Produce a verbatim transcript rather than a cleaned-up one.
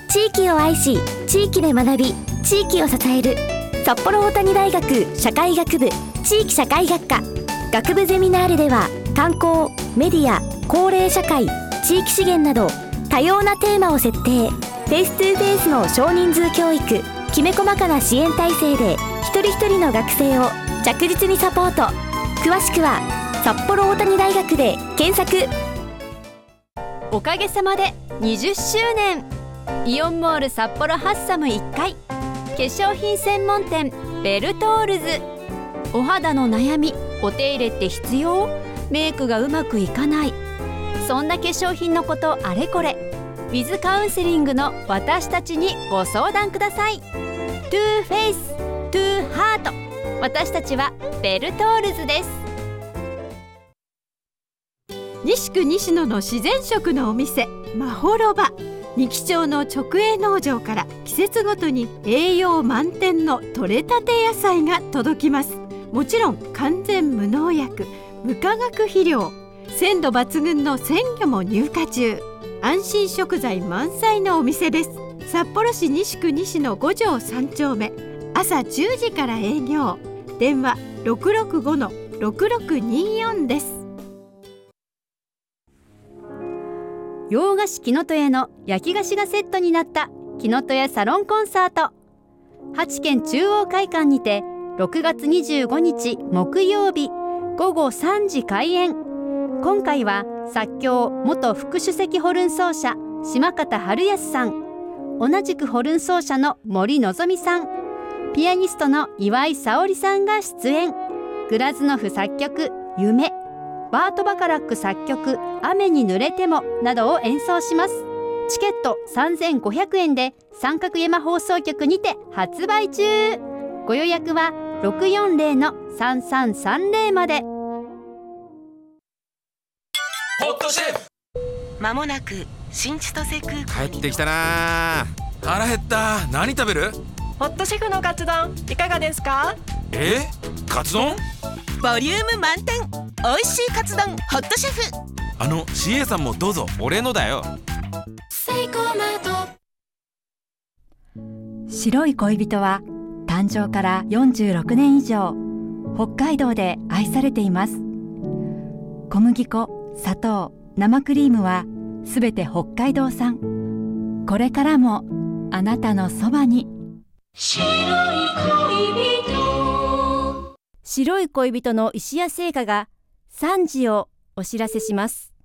地域を愛し地域で学び地域を支える札幌大谷大学社会学部地域社会学科学部ゼミナールでは、観光、メディア、高齢社会、地域資源など多様なテーマを設定。フェイストゥーフェイスの少人数教育、きめ細かな支援体制で一人一人の学生を着実にサポート。詳しくは札幌大谷大学で検索。 おかげさまでにじゅっしゅうねん、イオンモール札幌ハッサムいっかい、化粧品専門店ベルトールズ。お肌の悩み、お手入れって必要？メイクがうまくいかない、そんな化粧品のことあれこれ、ウィズカウンセリングの私たちにご相談ください。トゥーフェイス、トゥーハート、私たちはベルトールズです。 西区西野の自然食のお店まほろば。二木町の直営農場から季節ごとに栄養満点の採れたて野菜が届きます。もちろん完全無農薬、無化学肥料、鮮度抜群の鮮魚も入荷中。安心食材満載のお店です。札幌市西区西野ご条さん丁目、朝じゅうじから営業。電話 ろくろくごのろくろくにーよん です。 洋菓子きのとやの焼き菓子がセットになったきのとやサロンコンサート、八軒中央会館にてろくがつにじゅうごにち木曜日ごごさんじ開演。今回は作協元副首席ホルン奏者島方春康さん、同じくホルン奏者の森のぞみさん、ピアニストの岩井沙織さんが出演。グラズノフ作曲夢、バート・バカラック作曲雨に濡れてもなどを演奏します。チケットさんぜんごひゃくえんで三角山放送局にて発売中。ご予約は ろくよんぜろのさんさんさんぜろ まで。 ホットシェフ、 まもなく新千歳空港に帰ってきたな。腹減った。何食べる？ ホットシェフのカツ丼いかがですか？ え？カツ丼？ ボリューム満点、おいしいカツ丼ホットシェフ。 あの シーエー さんもどうぞ。俺のだよ。 セイコーマート。 白い恋人は誕生からよんじゅうろくねん以上、北海道で愛されています。小麦粉、砂糖、生クリームはすべて北海道産。これからもあなたのそばに。 白い恋人。 白い恋人の石屋製菓がさんじをお知らせします。